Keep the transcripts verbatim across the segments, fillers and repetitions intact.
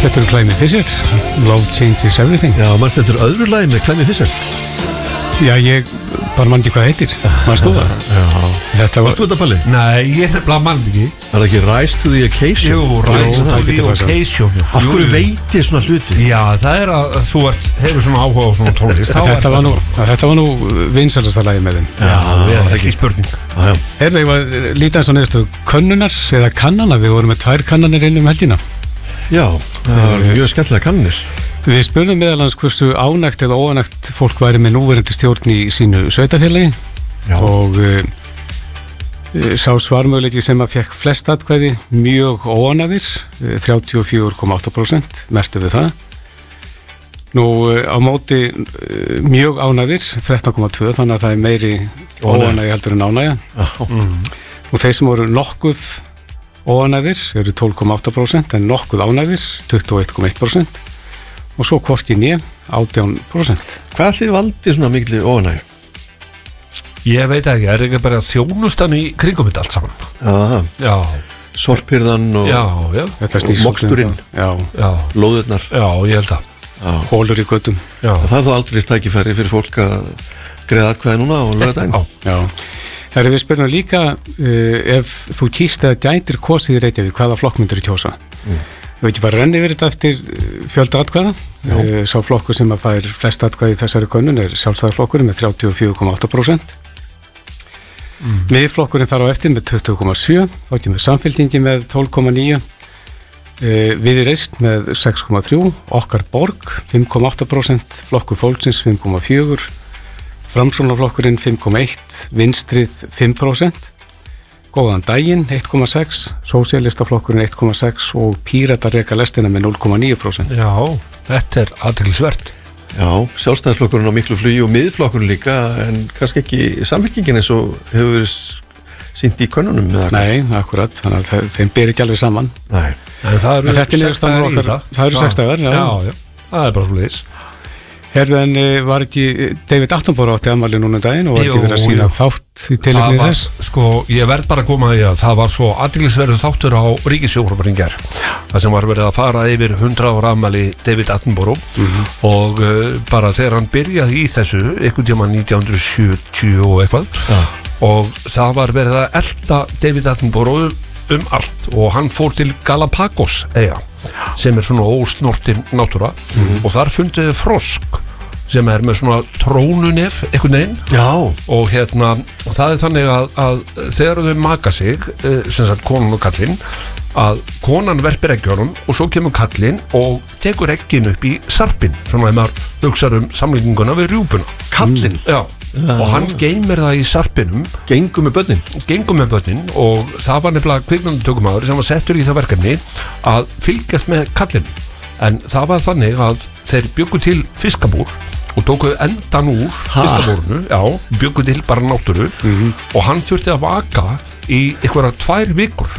þetta er Climby Fisher, Love Changes Everything. Já, mannst þetta er öðru lagi með Climby Fisher. Já, ég bara mann ekki hvað heitir. Mannst þú það? Já. Þetta var... Mannst þú þetta, Palli? Nei, ég er bara mann ekki. Er það ekki Rise to the Occasion? Jú, Rise to the Occasion. Af hverju veit ég svona hluti? Já, það er að þú ert, hefur svona áhuga á svona tónlist. Þetta var nú, þetta var nú vinsælasta lagi með þeim. Já, það er ekki spurning. Erðu, ég var lítið eins og neðstu könnunar eða kannana, við vorum með tvær kannanir inn um helgina. Já, það var mjög skemmtilega kannanir. Við spurðum meðal hans hversu ánægt eða óánægt fólk væri með núverandi stjórn í sínu sveitafélagi og uh, sá svarmöguleiki sem að fekk flest atkvæði mjög óánægðir, þrjátíu og fjögur komma átta prósent, merktu við það. Nú uh, á móti uh, mjög ánægðir, þrettán komma tvö, þannig að það er meiri óánægði heldur en ánægja. Mm. Og þeir sem voru nokkuð óánægðir eru tólf komma átta prósent en nokkuð ánægðir, tuttugu og eitt komma eitt prósent. Og svo hvorki né, átján prósent. Hvað allir valdi svona miklu óánægju? Ég veit ekki, er ekki bara þjónustan í kringum þetta allt saman? Já. Já. Sorphirðan og, já, já. og moksturinn, já. Já. Lóðurnar. Já, ég held að. Hólur í göttum. Já. Það er þá aldrei stækifæri fyrir fólk að greiða atkvæði núna og lögða dæn. Já. Það er við spyrna líka uh, ef þú kýst eða gætir kosið í Reykjavík, hvaða flokk myndir þú kjósa? Mm. Við veitum bara renni verið þetta eftir fjölda atkvæða. Uh, sá flokkur sem að fær flest atkvæði í þessari könnun er Sjálfstæðisflokkurinn með þrjátíu og fjögur komma átta prósent. Mm. Miðflokkurinn þar á eftir með tuttugu komma sjö, þá kemur Samfylkingin með tólf komma níu, uh, Viðreisn með sex komma þrjú, Okkar Borg fimm komma átta prósent, Flokkur Fólksins fimm komma fjögur, Framsóknarflokkurinn fimm komma eitt, Vinstrið fimm prósent. Góðan daginn, eitt komma sex, Sósíalistaflokkurinn eitt komma sex og Píratar reka lestina með núll komma níu prósent. Já, þetta er athyglisvert. Já, Sjálfstæðisflokkurinn á miklu flugi og miðflokkurinn líka, en kannski ekki Samfylkingin eins og hefur verið sýnt í könnunum. Nei, akkurat, þannig að það, þeim ber ekki alveg saman. Nei. En það eru sex dagar í þetta. Það eru sex dagar, já. Já, já, það er bara svo leiðis. Herðu, en var ekki David Attenborough átti afmæli núna um daginn og var ekki verið að sína þátt í tilefni þess? Sko, ég verð bara að koma að því að það var svo athyglisverður þáttur á Ríkissjónvarpinu í gær. Það sem var verið að fara yfir hundrað ára afmæli David Attenborough mm-hmm. og uh, bara þegar hann byrjaði í þessu einhvern tíma nítján hundruð sjötíu og eitthvað ja. Og það var verið að elta David Attenborough um allt og hann fór til Galapagos eyja sem er svona ósnortin náttúra mm. og þar fundiði frosk sem er með svona trónunef einhvern veginn Já. Og hérna og það er þannig að, að þegar þau maka sig sem sagt konan og kallinn að konan verpir eggjunum og svo kemur kallinn og tekur eggin upp í sarpinn svona ef maður hugsar um samlíkinguna við rjúpuna Kallinn? Já. Já. Og hann geymir það í sarpinum Gengum með börnin Gengum með börnin og það var nefnilega kvikmyndatökumaður sem var settur í það verkefni að fylgjast með kallinn en það var þannig að þeir bjuggu til fiskabúr og tókuðu endan úr fiskabúrunu já, bjuggu til bara náttúru mm-hmm. og hann þurfti að vaka í einhverja tvær vikur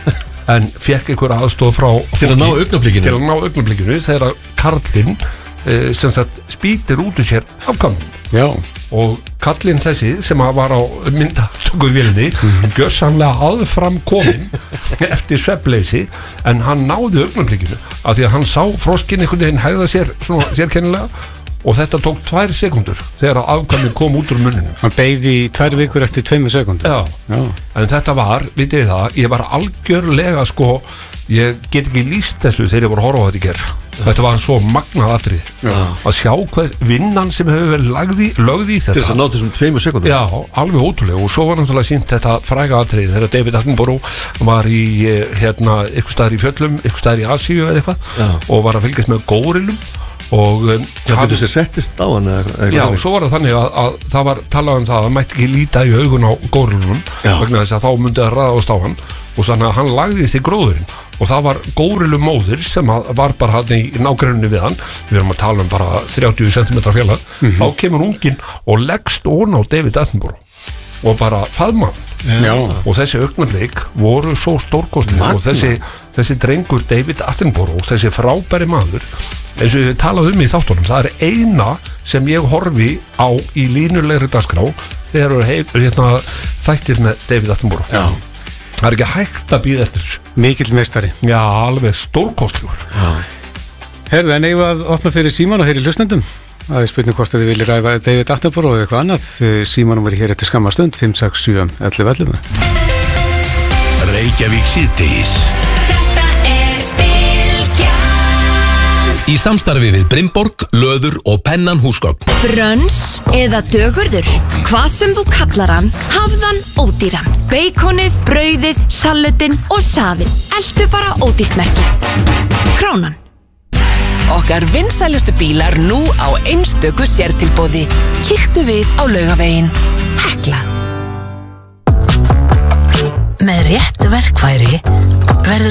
en fekk einhverja aðstoð frá til að ná augnablikinu til að ná augnablikinu þegar karlinn eh, sem sagt spýtir út úr sér afkvæmum Já. Og kallinn þessi sem var á myndatökuvélinni mm. gjörsamlega aðfram kominn eftir svefnleysi en hann náði augnablikinu af því að hann sá froskinn einhvern veginn hægða sér svona sérkennilega og þetta tók tvær sekundur þegar afkvæmið kom út úr munninu hann beigði í tvær vikur eftir tveimur sekundur Já. Já, en þetta var, vitið það ég var algjörlega sko ég get ekki lýst þessu þegar ég voru að horfa á þetta í gerð þetta var svo magnað atrið að sjá hvað vinnan sem hefur verið lagði, lögði í þetta til þess að ná þessum tveimur sekundum Já, alveg ótrúlega og svo var náttúrulega sínt þetta fræga atrið þegar David Attenborough var í hérna, ykkur staðar í fjöllum ykkur staðar í Asíu eða eitthvað Já. Og var að fylgjast með górilum og um, það betur sér settist á hann eða, eða Já, svo var það þannig að, að það var talað um það að það mætti ekki líta í augun á górilunum vegna þess að þá myndi það ræðast á hann og þannig að hann lagði sig gróðurinn og það var górilumóðir sem var bara hann í nágrunni við hann við erum að tala um bara þrjátíu sentimetra fjallar mm-hmm. þá kemur unginn og leggst ón á David Attenborough og bara faðma Já. Og þessi augnablik voru svo stórkostlega og þessi, þessi drengur David Attenborough þessi frábæri maður eins og við talaðum um í þáttunum það er eina sem ég horfi á í línulegri dagskrá þegar eru hérna þættir með David Attenborough Já. Það er ekki hægt að bíða eftir þessu mikill meistari Já, alveg stórkostlegur Herðu, en eigum við að opna fyrir síman og heyri hlustendum. Það er spurning hvort að þið viljið ræða David Attenborough og eitthvað annað. Símanum verið hér eftir skamma stund, fimm sex sjö ellefu ellefu. Reykjavík síðdegis. Þetta er Bylgjan. Í samstarfi við Brimborg, Löður og Pennan húsgögn. Brönns eða dögurður, hvað sem þú kallar hann, hafðan ódýran. Beikonið, brauðið, salutin og safin. Eltu bara ódýrt merki. Krónan. Okkar vinsælustu bílar nú á einstöku sértilboði. Kíktu við á Laugaveginn. Hekla. Með réttu verkfæri verður